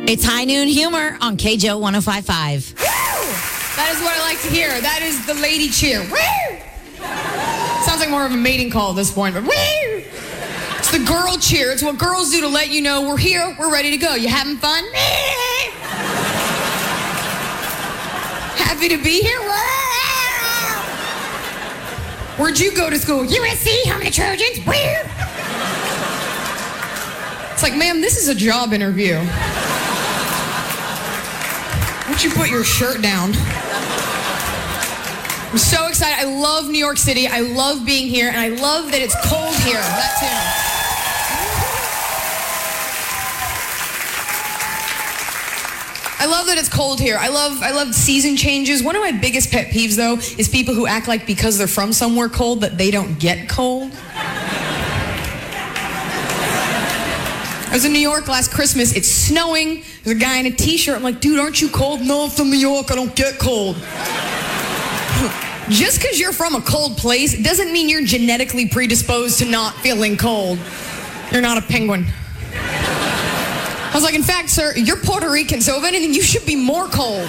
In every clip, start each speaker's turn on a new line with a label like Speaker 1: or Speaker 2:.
Speaker 1: It's High Noon Humor on KJO 105.5.
Speaker 2: That is what I like to hear. That is the lady cheer. Sounds like more of a mating call at this point, but it's the girl cheer. It's what girls do to let you know we're here, we're ready to go. You having fun? Happy to be here? Where'd you go to school? USC, how many Trojans? It's like, ma'am, this is a job interview. Why don't you put your shirt down? I'm so excited. I love New York City. I love being here, and I love that it's cold here. That too. I love that it's cold here. I love season changes. One of my biggest pet peeves, though, is people who act like because they're from somewhere cold that they don't get cold. I was in New York last Christmas. It's snowing. There's a guy in a t-shirt. I'm like, dude, aren't you cold? No, I'm from New York. I don't get cold. Just because you're from a cold place doesn't mean you're genetically predisposed to not feeling cold. You're not a penguin. I was like, in fact, sir, you're Puerto Rican, so if anything, you should be more cold.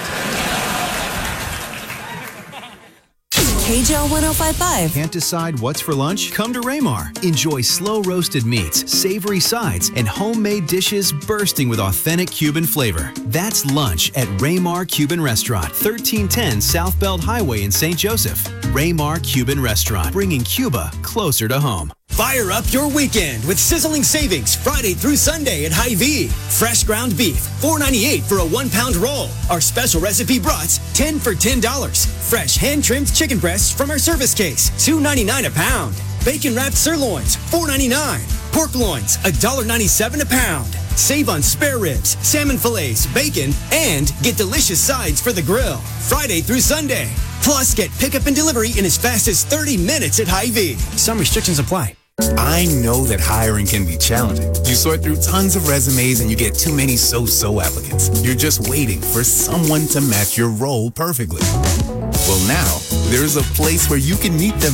Speaker 3: KJO 105.5.
Speaker 4: Can't decide what's for lunch? Come to Raymar. Enjoy slow roasted meats, savory sides, and homemade dishes bursting with authentic Cuban flavor. That's lunch at Raymar Cuban Restaurant, 1310 South Belt Highway in St. Joseph. Raymar Cuban Restaurant, bringing Cuba closer to home.
Speaker 5: Fire up your weekend with sizzling savings Friday through Sunday at Hy-Vee. Fresh ground beef, $4.98 for a 1-pound roll. Our special recipe brats, 10 for $10. Fresh hand-trimmed chicken breasts from our service case, $2.99 a pound. Bacon-wrapped sirloins, $4.99. Pork loins, $1.97 a pound. Save on spare ribs, salmon fillets, bacon, and get delicious sides for the grill. Friday through Sunday. Plus, get pickup and delivery in as fast as 30 minutes at Hy-Vee. Some restrictions apply.
Speaker 6: I know that hiring can be challenging. You sort through tons of resumes and you get too many so-so applicants. You're just waiting for someone to match your role perfectly. Well, now, there's a place where you can meet them